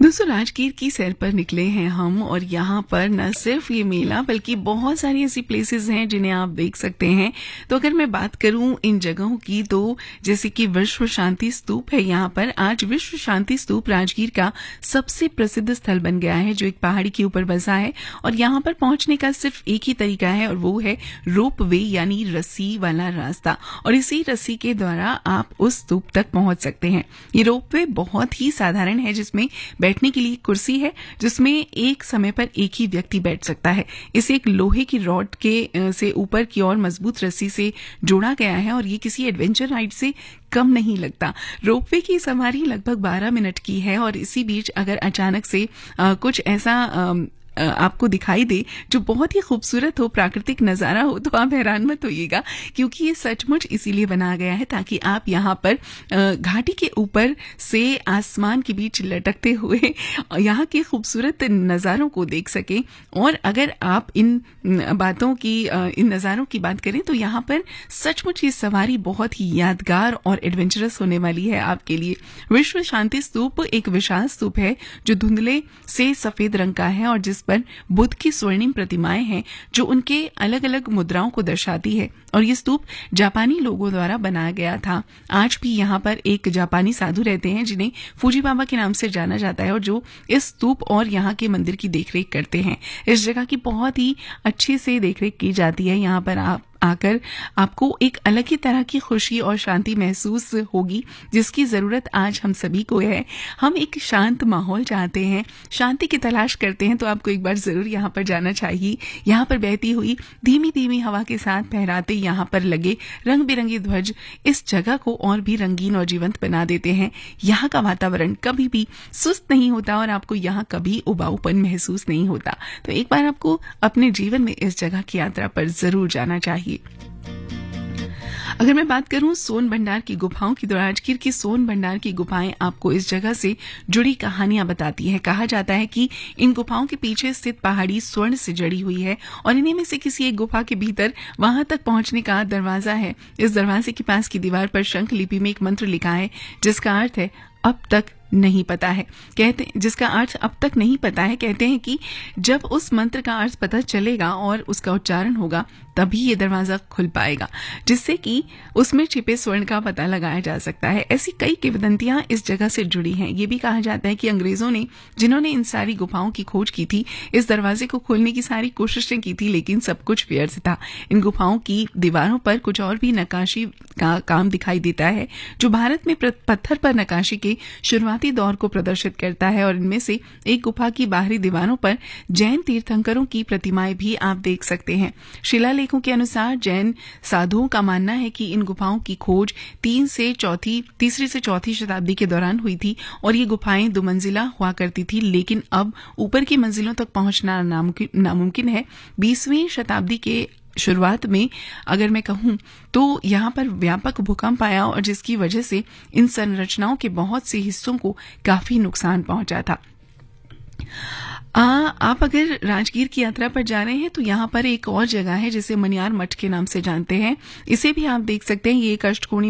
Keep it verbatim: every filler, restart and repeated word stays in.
दोस्तों, राजगीर की सैर पर निकले हैं हम और यहाँ पर न सिर्फ ये मेला बल्कि बहुत सारी ऐसी प्लेसेस हैं जिन्हें आप देख सकते हैं। तो अगर मैं बात करूं इन जगहों की, तो जैसे कि विश्व शांति स्तूप है यहाँ पर। आज विश्व शांति स्तूप राजगीर का सबसे प्रसिद्ध स्थल बन गया है, जो एक पहाड़ी के ऊपर बसा है और यहाँ पर पहुंचने का सिर्फ एक ही तरीका है और वो है रोप वे यानी रस्सी वाला रास्ता। और इसी रस्सी के द्वारा आप उस स्तूप तक पहुंच सकते हैं। ये रोप वे बहुत ही साधारण है, जिसमें बैठने के लिए कुर्सी है जिसमें एक समय पर एक ही व्यक्ति बैठ सकता है। इसे एक लोहे की रॉड के से ऊपर की ओर मजबूत रस्सी से जोड़ा गया है और ये किसी एडवेंचर राइड से कम नहीं लगता। रोपवे की सवारी लगभग बारह मिनट की है और इसी बीच अगर अचानक से आ, कुछ ऐसा आ, आपको दिखाई दे जो बहुत ही खूबसूरत हो, प्राकृतिक नजारा हो, तो आप हैरान मत होइएगा, क्योंकि ये सचमुच इसीलिए बना गया है ताकि आप यहाँ पर घाटी के ऊपर से आसमान के बीच लटकते हुए यहाँ के खूबसूरत नजारों को देख सकें। और अगर आप इन बातों की इन नजारों की बात करें तो यहाँ पर सचमुच ये सवारी बहुत ही यादगार और एडवेंचरस होने वाली है आपके लिए। विश्व शांति स्तूप एक विशाल स्तूप है जो धुंधले से सफेद रंग का है और जिस पर बुद्ध की स्वर्णिम प्रतिमाएं हैं जो उनके अलग अलग मुद्राओं को दर्शाती है। और ये स्तूप जापानी लोगों द्वारा बनाया गया था। आज भी यहाँ पर एक जापानी साधु रहते हैं जिन्हें फूजी बाबा के नाम से जाना जाता है और जो इस स्तूप और यहाँ के मंदिर की देखरेख करते हैं। इस जगह की बहुत ही अच्छे से देखरेख की जाती है। यहाँ पर आप आकर आपको एक अलग ही तरह की खुशी और शांति महसूस होगी, जिसकी जरूरत आज हम सभी को है। हम एक शांत माहौल चाहते हैं, शांति की तलाश करते हैं, तो आपको एक बार जरूर यहाँ पर जाना चाहिए। यहाँ पर बहती हुई धीमी धीमी हवा के साथ फहराते यहाँ पर लगे रंग बिरंगे ध्वज इस जगह को और भी रंगीन और जीवंत बना देते हैं। यहाँ का वातावरण कभी भी सुस्त नहीं होता और आपको यहाँ कभी उबाऊपन महसूस नहीं होता। तो एक बार आपको अपने जीवन में इस जगह की यात्रा पर जरूर जाना चाहिए। अगर मैं बात करूं सोन भंडार की गुफाओं की, तो राजगीर की सोन भंडार की गुफाएं आपको इस जगह से जुड़ी कहानियां बताती हैं। कहा जाता है कि इन गुफाओं के पीछे स्थित पहाड़ी स्वर्ण से जड़ी हुई है और इन्हीं में से किसी एक गुफा के भीतर वहां तक पहुंचने का दरवाजा है। इस दरवाजे के पास की दीवार पर शंख लिपि में एक मंत्र लिखा है जिसका अर्थ है अब तक नहीं पता है। कहते जिसका अर्थ अब तक नहीं पता है कहते हैं कि जब उस मंत्र का अर्थ पता चलेगा और उसका उच्चारण होगा तभी ये दरवाजा खुल पाएगा, जिससे कि उसमें छिपे स्वर्ण का पता लगाया जा सकता है। ऐसी कई किंवदंतियां इस जगह से जुड़ी हैं। ये भी कहा जाता है कि अंग्रेजों ने, जिन्होंने इन सारी गुफाओं की खोज की थी, इस दरवाजे को खोलने की सारी कोशिशें की थी, लेकिन सब कुछ व्यर्थ था। इन गुफाओं की दीवारों पर कुछ और भी नक्काशी का काम दिखाई देता है जो भारत में पत्थर पर नक्काशी के शुरुआती दौर को प्रदर्शित करता है। और इनमें से एक गुफा की बाहरी दीवारों पर जैन तीर्थंकरों की प्रतिमाएं भी आप देख सकते हैं। शिलालेखों के अनुसार जैन साधुओं का मानना है कि इन गुफाओं की खोज तीन से चौथी तीसरी से चौथी शताब्दी के दौरान हुई थी और ये गुफाएं दो मंजिला हुआ करती थी, लेकिन अब ऊपर की मंजिलों तक पहुंचना नामुमकिन है। बीसवीं शताब्दी के शुरुआत में अगर मैं कहूं तो यहाँ पर व्यापक भूकंप आया और जिसकी वजह से इन संरचनाओं के बहुत से हिस्सों को काफी नुकसान पहुंचा था। आ, आप अगर राजगीर की यात्रा पर जा रहे हैं तो यहाँ पर एक और जगह है जिसे मनियार मठ के नाम से जानते हैं। इसे भी आप देख सकते हैं। ये एक अष्टकोणी